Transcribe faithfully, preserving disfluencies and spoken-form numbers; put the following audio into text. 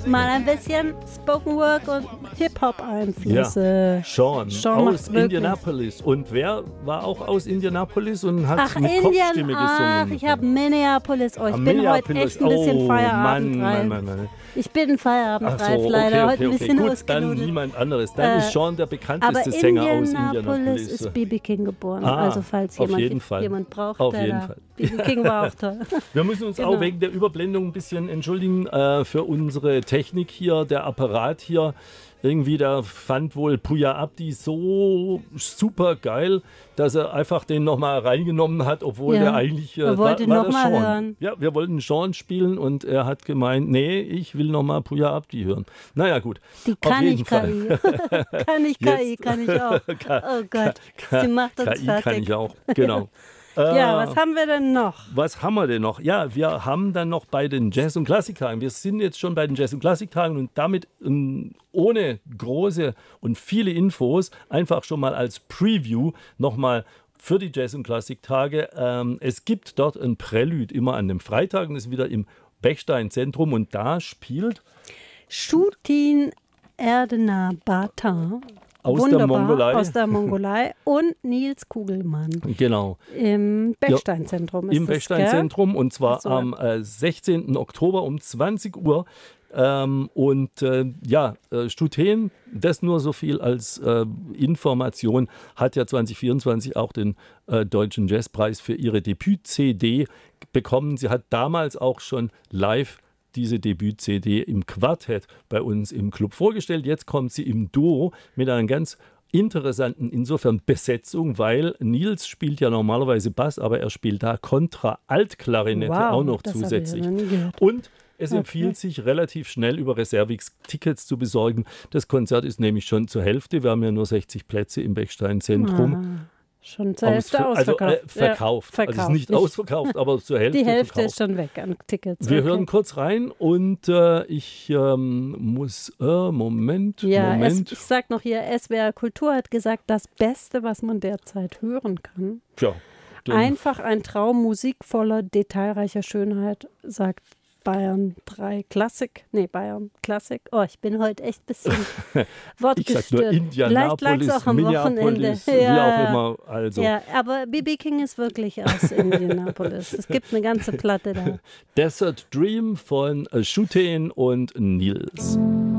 mal ein bisschen Spoken Word und Hip-Hop-Einflüsse. Ja, Sean, Sean aus Indianapolis. Und wer war auch aus Indianapolis und hat Ach, mit Indian, Kopfstimme ach, gesungen? ich habe Minneapolis. Oh, ich Ah, bin Minneapolis. heute echt ein bisschen Oh, feierabendreif. Mann, Mann, Mann, Mann. Ich bin feierabendreif, Ach so, leider. okay, Heute okay, ein okay. bisschen Gut, dann ausgenudelt. niemand anderes. Dann Äh, ist Sean der Aber bekannteste Sänger aus Indianapolis Indianapolis. ist B B King geboren. Ah, also falls auf jemand, jeden Fall. jemand braucht, Auf der jeden da. Fall. B B King war auch toll. Wir müssen uns Genau. auch wegen der Überblendung ein bisschen entschuldigen äh, für unsere Technik hier. Der Apparat hier, irgendwie, der fand wohl Puya Abdi so super geil, dass er einfach den nochmal reingenommen hat, obwohl Ja, der eigentlich... Äh, er wollte war, war noch der mal Sean. hören. Ja, wir wollten Sean spielen und er hat gemeint, nee, ich will nochmal Puya Abdi hören. Naja, gut. Die Auf kann jeden ich Fall. K I. kann ich K I, Jetzt- kann ich auch. Oh Gott, K- sie macht uns K I kann fertig. ich auch, genau. Ja, Äh, was haben wir denn noch? Was haben wir denn noch? Ja, wir haben dann noch bei den Jazz- und Klassikktagen. Wir sind jetzt schon bei den Jazz- und Klassikktagen und damit ähm, ohne große und viele Infos, einfach schon mal als Preview nochmal für die Jazz- und Klassiktage. Ähm, es gibt dort ein Prälude immer an den Freitagen, das ist wieder im Bechstein-Zentrum und da spielt Shutin Erdena Bata. aus Wunderbar, der Mongolei. aus der Mongolei und Nils Kugelmann Genau. im Bechstein-Zentrum. ist Im das, Bechstein-Zentrum und zwar So. am äh, sechzehnten Oktober um zwanzig Uhr. Ähm, und äh, ja, äh, Stuten, das nur so viel als äh, Information, hat ja zwanzig vierundzwanzig auch den äh, Deutschen Jazzpreis für ihre Debüt-C D bekommen. Sie hat damals auch schon live diese Debüt-C D im Quartett bei uns im Club vorgestellt. Jetzt kommt sie im Duo mit einer ganz interessanten, insofern Besetzung, weil Nils spielt ja normalerweise Bass, aber er spielt da Kontra-Altklarinette Wow, auch noch das hab ich zusätzlich. ja noch nie gehört. Und es Okay. empfiehlt sich, relativ schnell über Reservix Tickets zu besorgen. Das Konzert ist nämlich schon zur Hälfte. Wir haben ja nur sechzig Plätze im Bechstein-Zentrum. Ah, schon zur Hälfte Ausver- also, ausverkauft. äh, verkauft. Ja, Also es ist nicht Nicht- ausverkauft, aber zur Hälfte Die Hälfte verkauft. ist schon weg an Tickets. Wir okay. hören kurz rein und äh, ich ähm, muss, äh, Moment, Ja, es, Moment. ich sag noch hier, S W R Kultur hat gesagt, das Beste, was man derzeit hören kann. Tja, dann- Einfach ein Traum, Musik voller detailreicher Schönheit, sagt Bayern drei Klassik. Nee, Bayern Klassik. Oh, ich bin heute echt ein bisschen ich sag nur wortgestört. Vielleicht lag's Indianapolis, auch am Wochenende. Minneapolis, wie Ja. auch immer. Also Ja, aber B B King ist wirklich aus Indianapolis. Es gibt eine ganze Platte da. Desert Dream von äh, Shutain und Nils.